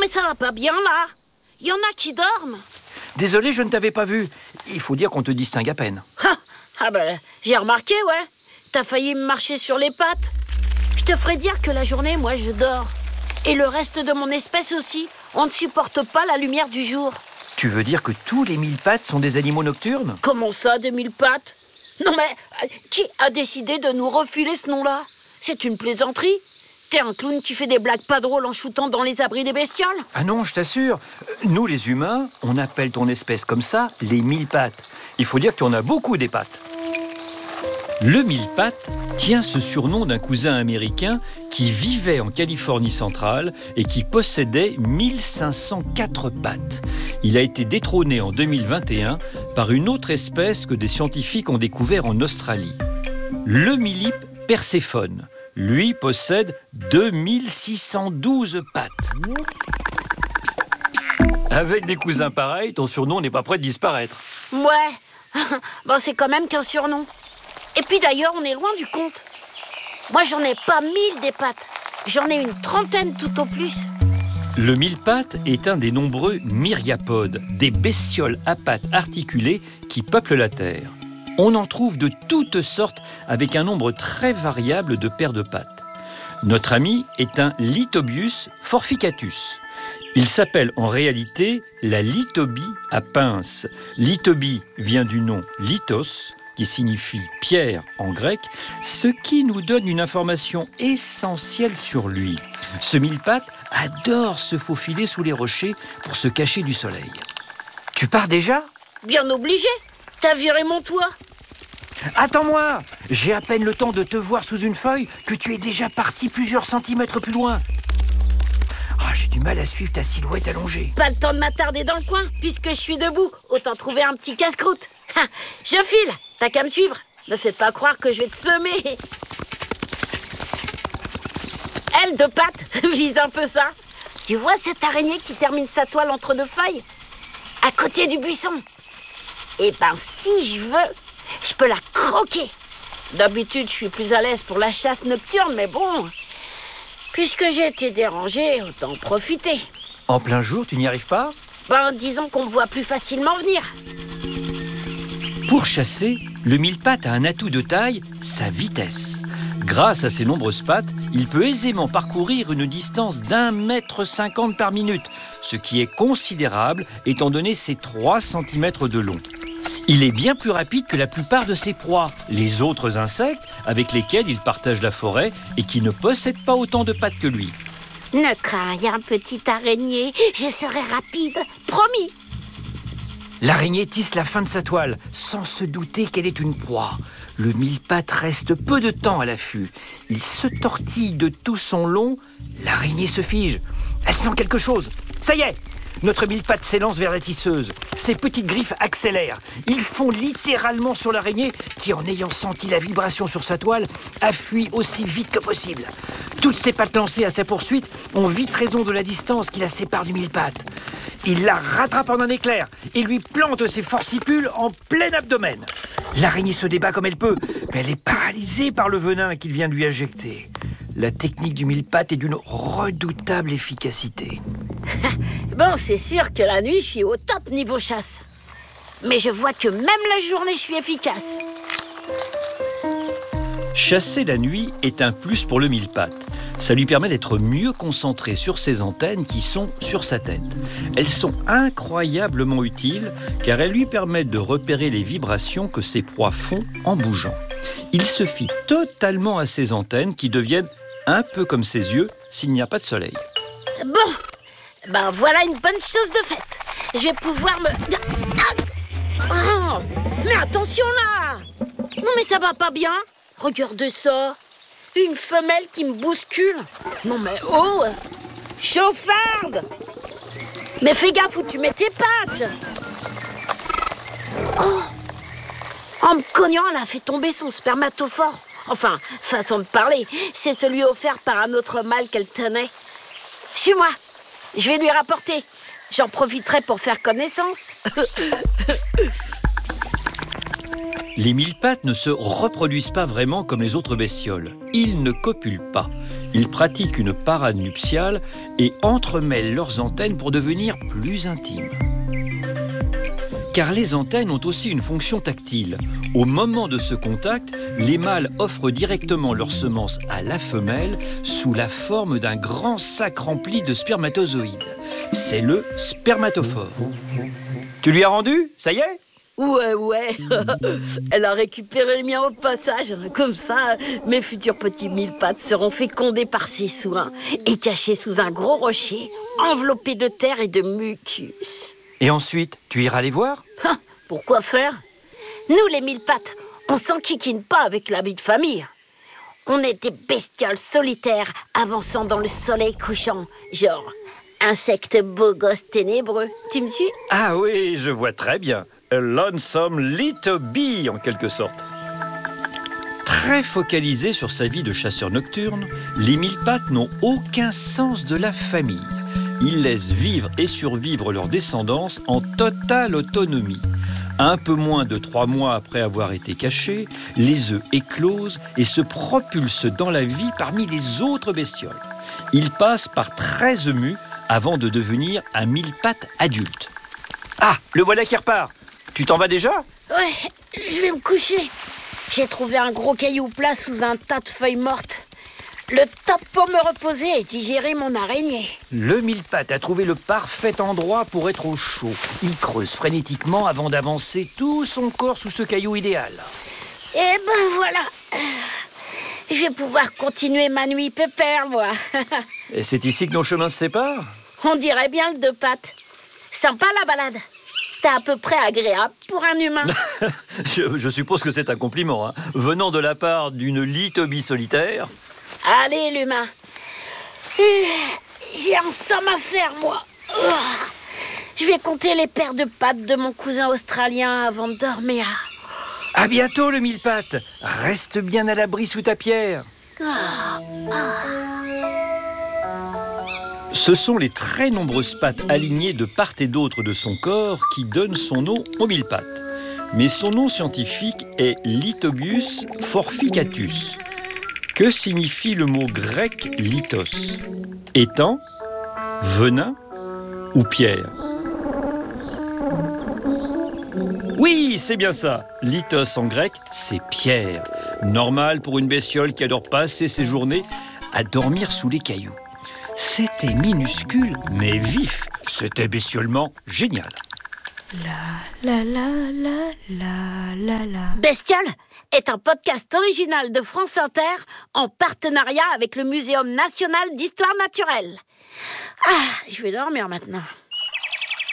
mais ça va pas bien là. Il y en a qui dorment. Désolé, je ne t'avais pas vu. Il faut dire qu'on te distingue à peine. Ah ben, j'ai remarqué, ouais. T'as failli me marcher sur les pattes. Je te ferai dire que la journée, moi, je dors. Et le reste de mon espèce aussi. On ne supporte pas la lumière du jour. Tu veux dire que tous les mille-pattes sont des animaux nocturnes? Comment ça, des mille pattes? Non mais, qui a décidé de nous refiler ce nom-là? C'est une plaisanterie? T'es un clown qui fait des blagues pas drôles en shootant dans les abris des bestioles? Ah non, je t'assure. Nous, les humains, on appelle ton espèce comme ça les mille-pattes. Il faut dire que tu en as beaucoup des pattes. Le mille-pattes tient ce surnom d'un cousin américain qui vivait en Californie centrale et qui possédait 1504 pattes. Il a été détrôné en 2021 par une autre espèce que des scientifiques ont découvert en Australie. Le Millip perséphone, lui, possède 2612 pattes. Avec des cousins pareils, ton surnom n'est pas prêt de disparaître. Ouais, bon c'est quand même qu'un surnom. Et puis d'ailleurs, on est loin du compte. Moi, j'en ai pas 1000 des pattes. J'en ai une 30aine tout au plus. Le mille-pattes est un des nombreux myriapodes, des bestioles à pattes articulées qui peuplent la Terre. On en trouve de toutes sortes avec un nombre très variable de paires de pattes. Notre ami est un Lithobius forficatus. Il s'appelle en réalité la lithobie à pince. Lithobie vient du nom lithos, qui signifie pierre en grec, ce qui nous donne une information essentielle sur lui. Ce mille-pattes adore se faufiler sous les rochers pour se cacher du soleil. Tu pars déjà? Bien obligé. T'as viré mon toit. Attends-moi! J'ai à peine le temps de te voir sous une feuille que tu es déjà parti plusieurs centimètres plus loin. J'ai du mal à suivre ta silhouette allongée. Pas le temps de m'attarder dans le coin, puisque je suis debout. Autant trouver un petit casse-croûte. Je file, t'as qu'à me suivre. Me fais pas croire que je vais te semer. Elle de pattes, vise un peu ça. Tu vois cette araignée qui termine sa toile entre deux feuilles? À côté du buisson. Eh ben, si je veux, je peux la croquer. D'habitude, je suis plus à l'aise pour la chasse nocturne, mais bon... Puisque j'ai été dérangée, autant en profiter. En plein jour, tu n'y arrives pas? Disons qu'on me voit plus facilement venir. Pour chasser, le mille-pattes a un atout de taille, sa vitesse. Grâce à ses nombreuses pattes, il peut aisément parcourir une distance d'1,50 m par minute, ce qui est considérable étant donné ses 3 cm de long. Il est bien plus rapide que la plupart de ses proies, les autres insectes avec lesquels il partage la forêt et qui ne possèdent pas autant de pattes que lui. Ne crains rien, petite araignée, je serai rapide, promis. L'araignée tisse la fin de sa toile, sans se douter qu'elle est une proie. Le mille-pattes reste peu de temps à l'affût. Il se tortille de tout son long, l'araignée se fige. Elle sent quelque chose. Ça y est! Notre mille-pattes s'élance vers la tisseuse. Ses petites griffes accélèrent. Ils font littéralement sur l'araignée qui, en ayant senti la vibration sur sa toile, a fui aussi vite que possible. Toutes ses pattes lancées à sa poursuite ont vite raison de la distance qui la sépare du mille-pattes. Il la rattrape en un éclair et lui plante ses forcipules en plein abdomen. L'araignée se débat comme elle peut, mais elle est paralysée par le venin qu'il vient de lui injecter. La technique du mille-pattes est d'une redoutable efficacité. Bon, c'est sûr que la nuit, je suis au top niveau chasse. Mais je vois que même la journée, je suis efficace. Chasser la nuit est un plus pour le mille-pattes. Ça lui permet d'être mieux concentré sur ses antennes qui sont sur sa tête. Elles sont incroyablement utiles car elles lui permettent de repérer les vibrations que ses proies font en bougeant. Il se fie totalement à ses antennes qui deviennent un peu comme ses yeux s'il n'y a pas de soleil. Bon, voilà une bonne chose de faite. Je vais pouvoir me... Oh, mais attention là! Non mais ça va pas bien. Regarde ça. Une femelle qui me bouscule. Non mais oh! Chauffarde! Mais fais gaffe où tu mets tes pattes. Oh! En me cognant, elle a fait tomber son spermatophore. Enfin, façon de parler, c'est celui offert par un autre mâle qu'elle tenait. Suis-moi, je vais lui rapporter. J'en profiterai pour faire connaissance. Les mille-pattes ne se reproduisent pas vraiment comme les autres bestioles. Ils ne copulent pas. Ils pratiquent une parade nuptiale et entremêlent leurs antennes pour devenir plus intimes. Car les antennes ont aussi une fonction tactile. Au moment de ce contact, les mâles offrent directement leurs semences à la femelle sous la forme d'un grand sac rempli de spermatozoïdes. C'est le spermatophore. Tu lui as rendu? Ça y est? Ouais. Elle a récupéré le mien au passage. Comme ça, mes futurs petits mille-pattes seront fécondés par ses soins et cachés sous un gros rocher, enveloppés de terre et de mucus. Et ensuite, tu iras les voir? Pourquoi faire? Nous, les mille-pattes, on s'enquiquine pas avec la vie de famille. On est des bestioles solitaires avançant dans le soleil couchant, genre insectes beaux gosses ténébreux. Tu me suis? Ah oui, je vois très bien. A lonesome little bee, en quelque sorte. Très focalisés sur sa vie de chasseur nocturne, les mille-pattes n'ont aucun sens de la famille. Ils laissent vivre et survivre leur descendance en totale autonomie. Un peu moins de 3 mois après avoir été cachés, les œufs éclosent et se propulsent dans la vie parmi les autres bestioles. Ils passent par 13 mues avant de devenir un mille-pattes adulte. Ah, le voilà qui repart. Tu t'en vas déjà? Ouais, je vais me coucher. J'ai trouvé un gros caillou plat sous un tas de feuilles mortes. Le top pour me reposer et digérer mon araignée. Le mille-pattes a trouvé le parfait endroit pour être au chaud. Il creuse frénétiquement avant d'avancer tout son corps sous ce caillou idéal. Et ben voilà. Je vais pouvoir continuer ma nuit pépère, moi. Et c'est ici que nos chemins se séparent? On dirait bien le deux pattes. Sympa la balade. T'es à peu près agréable pour un humain. Je suppose que c'est un compliment, hein, venant de la part d'une litobie solitaire. Allez, l'humain. J'ai un somme à faire, moi. Je vais compter les paires de pattes de mon cousin australien avant de dormir. À bientôt, le mille-pattes. Reste bien à l'abri sous ta pierre. Ce sont les très nombreuses pattes alignées de part et d'autre de son corps qui donnent son nom au mille-pattes. Mais son nom scientifique est Lithobius forficatus. Que signifie le mot grec lithos? Étang, venin ou pierre? Oui, c'est bien ça. Lithos en grec, c'est pierre. Normal pour une bestiole qui adore passer ses journées à dormir sous les cailloux. C'était minuscule, mais vif. C'était bestiolement génial. Bestiole est un podcast original de France Inter en partenariat avec le Muséum national d'histoire naturelle. Je vais dormir maintenant.